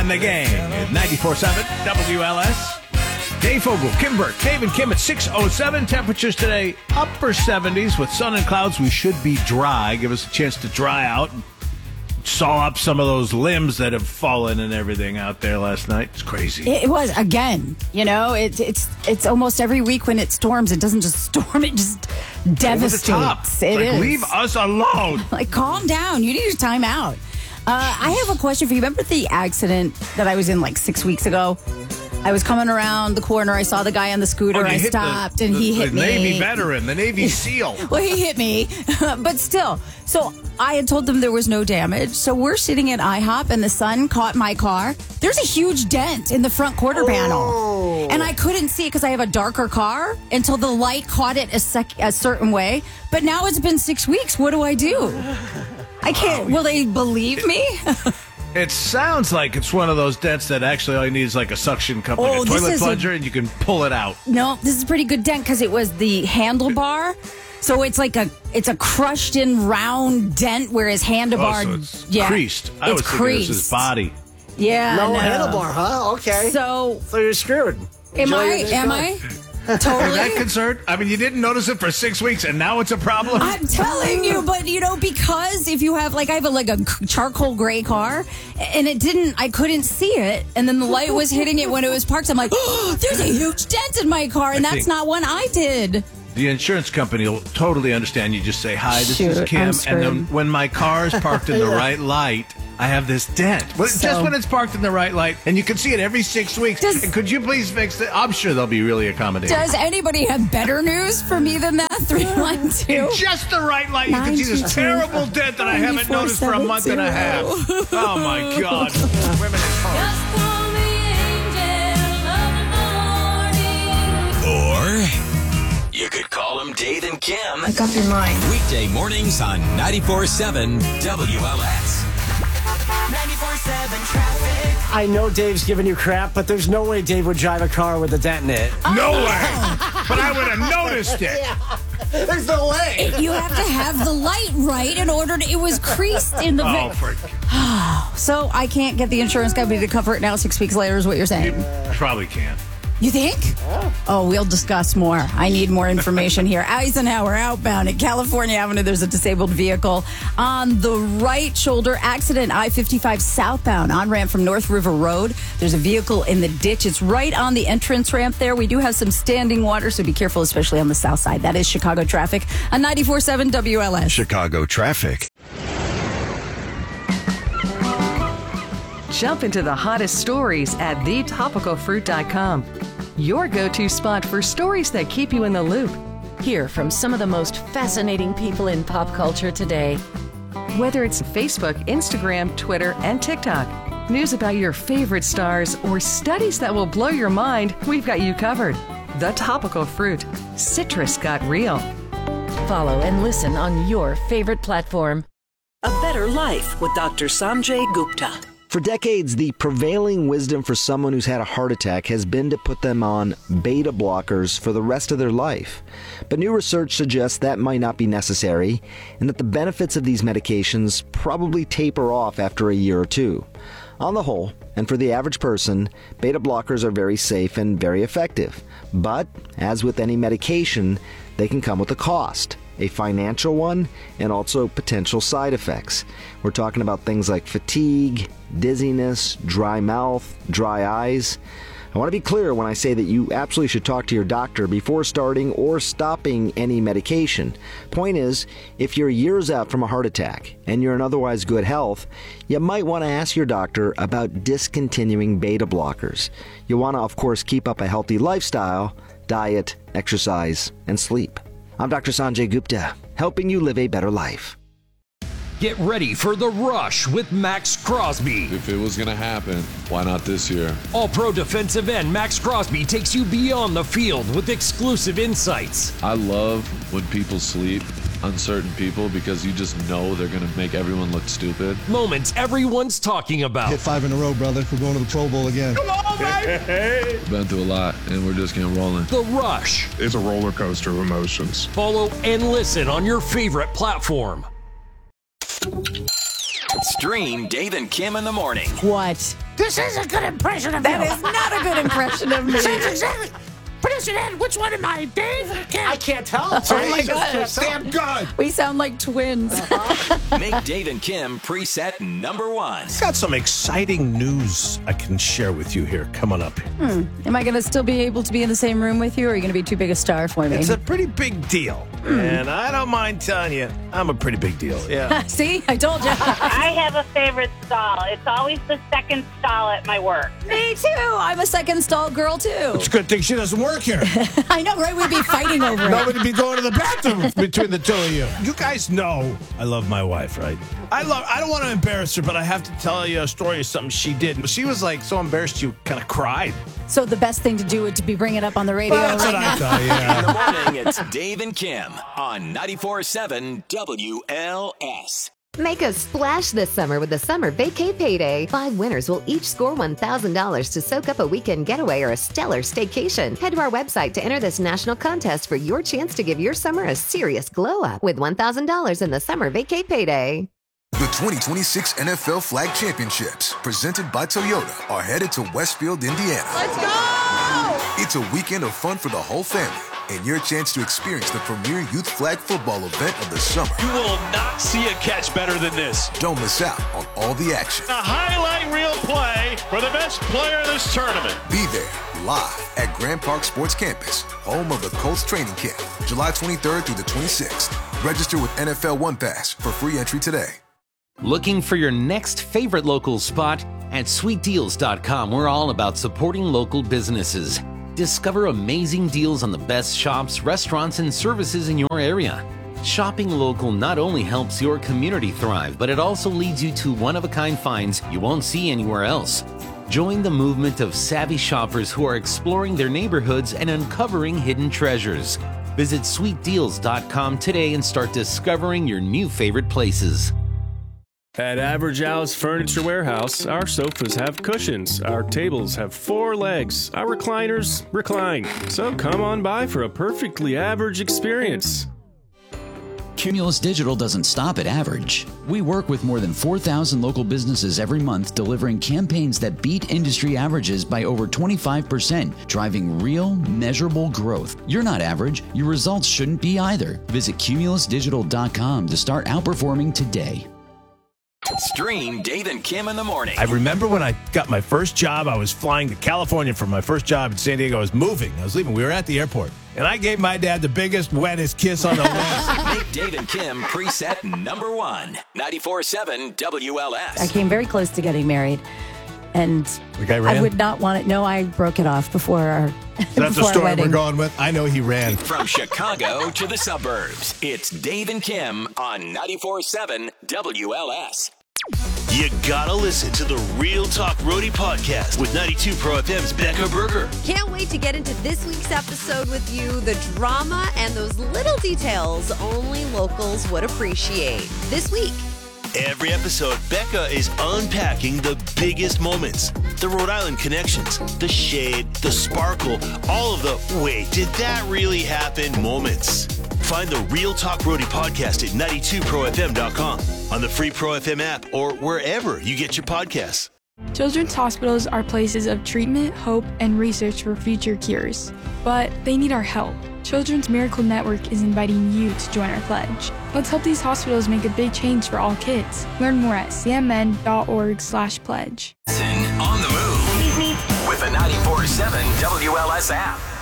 and the Gang at 94.7 WLS. Dave Fogel, Kim Burke, Dave and Kim at 6:07. Temperatures today, upper 70s with sun and clouds. We should be dry. Give us a chance to dry out. Saw up some of those limbs that have fallen and everything out there last night. It's crazy. It was, again, it's almost every week when it storms. It doesn't just storm, it just devastates. Over the top. It is. Leave us alone. Calm down. You need your time out. I have a question for you. Remember the accident that I was in 6 weeks ago? I was coming around the corner. I saw the guy on the scooter. I stopped, and he hit me. The Navy veteran, the Navy SEAL. Well, he hit me, but still. So I had told them there was no damage. So we're sitting at IHOP, and the sun caught my car. There's a huge dent in the front quarter panel, and I couldn't see it because I have a darker car until the light caught it a certain way. But now it's been 6 weeks. What do I do? I can't. Will they believe me? It sounds like it's one of those dents that actually all you need is a suction cup, like a toilet plunger, and you can pull it out. No, this is a pretty good dent because it was the handlebar. So it's it's a crushed in round dent where his handlebar. So it's creased. I was thinking it was his body. Yeah. No handlebar, huh? Okay. So you're screwed. Am I? Totally. Are that concerned? I mean, you didn't notice it for 6 weeks, and now it's a problem? I'm telling you, but, because if you have, I have a charcoal gray car, and I couldn't see it, and then the light was hitting it when it was parked. I'm like, oh, there's a huge dent in my car, and that's not one I did. The insurance company will totally understand. You just say, hi, this is Kim, and then when my car is parked in the right light, I have this dent. Just when it's parked in the right light, and you can see it every 6 weeks. And could you please fix it? I'm sure they'll be really accommodating. Does anybody have better news for me than that? 312. In just the right light, you can see this terrible dent that I haven't noticed for a month and a half. Oh, my God. Women is hard. Or you could call them Dave and Kim. Make up your mind. Weekday mornings on 94.7 WLS. 94.7 traffic. I know Dave's giving you crap, but there's no way Dave would drive a car with a dent in it. No way. But I would have noticed it. Yeah. There's no way. You have to have the light right in order to. It was creased in the. So I can't get the insurance company to cover it now 6 weeks later, is what you're saying? You probably can't. You think? Oh, we'll discuss more. I need more information here. Eisenhower outbound at California Avenue. There's a disabled vehicle on the right shoulder. Accident I-55 southbound on ramp from North River Road. There's a vehicle in the ditch. It's right on the entrance ramp there. We do have some standing water, so be careful, especially on the south side. That is Chicago traffic on 94.7 WLS. Chicago traffic. Jump into the hottest stories at thetopicalfruit.com. Your go-to spot for stories that keep you in the loop. Hear from some of the most fascinating people in pop culture today. Whether it's Facebook, Instagram, Twitter, and TikTok, news about your favorite stars, or studies that will blow your mind, we've got you covered. The Topical Fruit. Citrus got real. Follow and listen on your favorite platform. A Better Life with Dr. Sanjay Gupta. For decades, the prevailing wisdom for someone who's had a heart attack has been to put them on beta blockers for the rest of their life. But new research suggests that might not be necessary, and that the benefits of these medications probably taper off after a year or two. On the whole, and for the average person, beta blockers are very safe and very effective. But, as with any medication, they can come with a cost. A financial one, and also potential side effects. We're talking about things like fatigue, dizziness, dry mouth, dry eyes. I want to be clear when I say that you absolutely should talk to your doctor before starting or stopping any medication. Point is, if you're years out from a heart attack and you're in otherwise good health, you might want to ask your doctor about discontinuing beta blockers. You'll want to, of course, keep up a healthy lifestyle, diet, exercise, and sleep. I'm Dr. Sanjay Gupta, helping you live a better life. Get ready for The Rush with Max Crosby. If it was going to happen, why not this year? All-pro defensive end Max Crosby takes you beyond the field with exclusive insights. I love when people sleep on certain people because you just know they're going to make everyone look stupid. Moments everyone's talking about. Hit 5 in a row, brother. We're going to the Pro Bowl again. Come on, baby! Been through a lot, and we're just getting rolling. The Rush. It's a roller coaster of emotions. Follow and listen on your favorite platform. Stream Dave and Kim in the morning. What? This is a good impression of That you. is not a good impression of me. That's exactly. Producer Ed, which one am I, Dave? I can't tell. Oh my God. Damn good. We sound like twins. Make Dave and Kim preset number 1. I've got some exciting news I can share with you here coming up. Am I going to still be able to be in the same room with you, or are you going to be too big a star for me? It's a pretty big deal. And I don't mind telling you, I'm a pretty big deal. Yeah. See? I told you. I have a favorite stall. It's always the second stall at my work. Me too. I'm a second stall girl, too. It's a good thing she doesn't work here. I know, right? We'd be fighting over it. Nobody be going to the bathroom between the two of you. You guys know I love my wife, right? I don't want to embarrass her, but I have to tell you a story of something she did. She was like so embarrassed she kind of cried. So the best thing to do would be bring it up on the radio That's right what now. I thought, yeah. In the morning, it's Dave and Kim on 94.7 WLS. Make a splash this summer with the Summer Vacay Payday. 5 winners will each score $1,000 to soak up a weekend getaway or a stellar staycation. Head to our website to enter this national contest for your chance to give your summer a serious glow up with $1,000 in the Summer Vacay Payday. The 2026 NFL Flag Championships, presented by Toyota, are headed to Westfield, Indiana. Let's go! It's a weekend of fun for the whole family and your chance to experience the premier youth flag football event of the summer. You will not see a catch better than this. Don't miss out on all the action. A highlight reel play for the best player in this tournament. Be there live at Grand Park Sports Campus, home of the Colts training camp, July 23rd through the 26th. Register with NFL One Pass for free entry today. Looking for your next favorite local spot? At sweetdeals.com, we're all about supporting local businesses. Discover amazing deals on the best shops, restaurants, and services in your area. Shopping local not only helps your community thrive, but it also leads you to one-of-a-kind finds you won't see anywhere else. Join the movement of savvy shoppers who are exploring their neighborhoods and uncovering hidden treasures. Visit sweetdeals.com today and start discovering your new favorite places. At Average Al's Furniture Warehouse, our sofas have cushions, our tables have 4 legs, our recliners recline. So come on by for a perfectly average experience. Cumulus Digital doesn't stop at average. We work with more than 4,000 local businesses every month, delivering campaigns that beat industry averages by over 25%, driving real, measurable growth. You're not average. Your results shouldn't be either. Visit cumulusdigital.com to start outperforming today. Stream Dave and Kim in the morning. I remember when I got my first job, I was flying to California for my first job in San Diego. I was moving. I was leaving. We were at the airport. And I gave my dad the biggest, wettest kiss on the lips. Make Dave and Kim preset number 1. 94.7 WLS. I came very close to getting married. And the guy ran? I would not want it. No, I broke it off before our That's the story we're going with. I know he ran. From Chicago to the suburbs, it's Dave and Kim on 94.7 WLS. You gotta listen to the Real Talk Roadie podcast with 92 Pro FM's Becca Berger. Can't wait to get into this week's episode with you. The drama and those little details only locals would appreciate. This week. Every episode, Becca is unpacking the biggest moments, the Rhode Island connections, the shade, the sparkle, all of the wait, did that really happen moments. Find the Real Talk Roadie podcast at 92profm.com, on the free Pro FM app, or wherever you get your podcasts. Children's hospitals are places of treatment, hope, and research for future cures. But they need our help. Children's Miracle Network is inviting you to join our pledge. Let's help these hospitals make a big change for all kids. Learn more at cmn.org/pledge. On the move with the 94.7 WLS app.